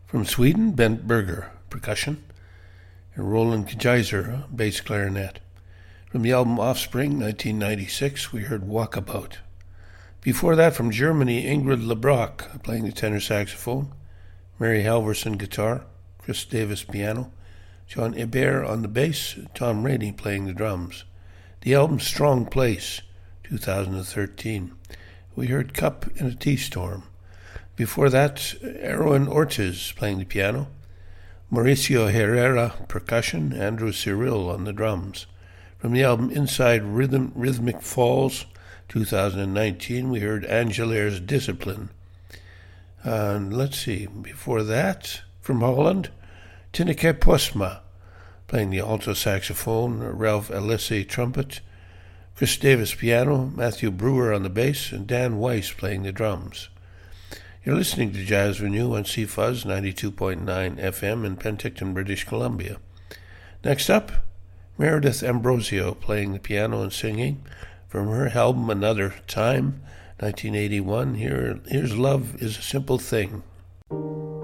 From Sweden, Bent Berger, percussion, and Roland Kjeiser, bass clarinet. From the album Offspring, 1996, we heard Walkabout. Before that, from Germany, Ingrid LeBrock, playing the tenor saxophone, Mary Halverson guitar, Chris Davis piano, John Hebert on the bass, Tom Rainey playing the drums. The album Strong Place, 2013. We heard Cup in a Tea Storm. Before that, Erwin Ortiz playing the piano, Mauricio Herrera percussion, Andrew Cyril on the drums. From the album Inside Rhythmic Falls, 2019, we heard Angelaire's Discipline. And let's see, before that, from Holland, Tineke Postma playing the alto saxophone, Ralph Alessi trumpet, Chris Davis piano, Matthew Brewer on the bass, and Dan Weiss playing the drums. You're listening to Jazz Venue on CFuzz 92.9 FM in Penticton, British Columbia. Next up, Meredith Ambrosio playing the piano and singing from her album Another Time, 1981. Here's Love is a Simple Thing.